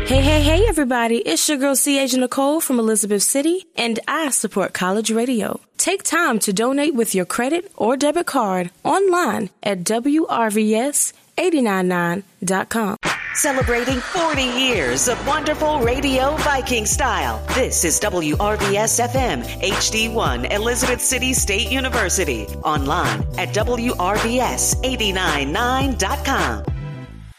Hey, everybody. It's your girl, C. Agent Nicole from Elizabeth City, and I support college radio. Take time to donate with your credit or debit card online at WRVS899.com. Celebrating 40 years of wonderful radio Viking style. This is WRVS-FM HD1 Elizabeth City State University. Online at WRVS899.com.